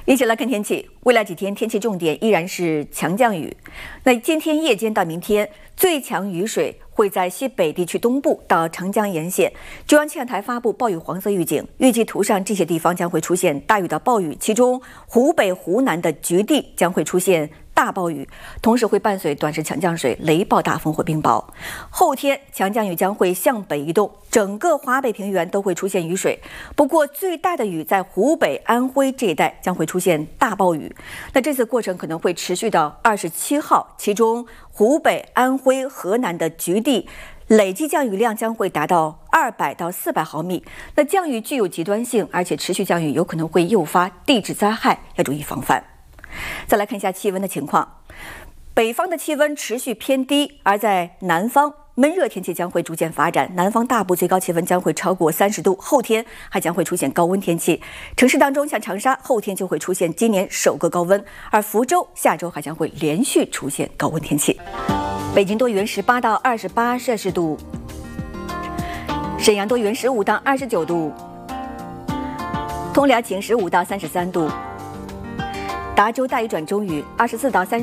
一起来看天气，未来几天天气重点依然是强降雨。那今天夜间到明天，最强雨水会在西北地区东部到长江沿线。中央气象台发布暴雨黄色预警，预计图上这些地方将会出现大雨到暴雨，其中湖北、湖南的局地将会出现大暴雨，同时会伴随短时强降水、雷暴大风或冰雹。后天强降雨将会向北移动，整个华北平原都会出现雨水。不过最大的雨在湖北、安徽这一带将会出现大暴雨。那这次过程可能会持续到27号，其中湖北、安徽、河南的局地累计降雨量将会达到200到400毫米。那降雨具有极端性，而且持续降雨有可能会诱发地质灾害，要注意防范。再来看一下气温的情况，北方的气温持续偏低，而在南方闷热天气将会逐渐发展，南方大部最高气温将会超过30度，后天还将会出现高温天气。城市当中，像长沙后天就会出现今年首个高温，而福州下周还将会连续出现高温天气。北京多云18到28摄氏度，沈阳多云15到29度，通辽晴15到33度，达州大雨转中雨24到30。